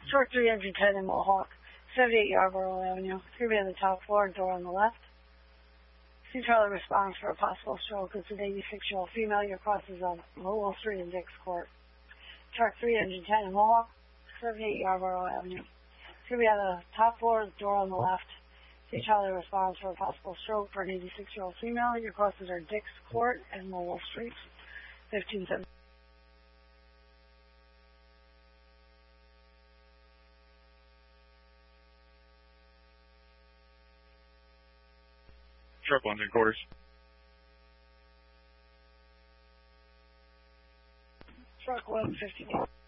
Truck 3 engine 10 in Mohawk, 78 Yarborough Avenue. It's going to be on the top floor, door on the left. Central response for a possible stroke. It's an 86-year-old female. Your crosses on Lowell Street and Dix Court. Truck 3 engine 10 in Mohawk, 78 Yarborough Avenue. It's going to be on the top floor, door on the left. Central response for a possible stroke for an 86-year-old female. Your crosses are Dix Court and Lowell Street, 1570. Truck 1's in quarters. Truck 158.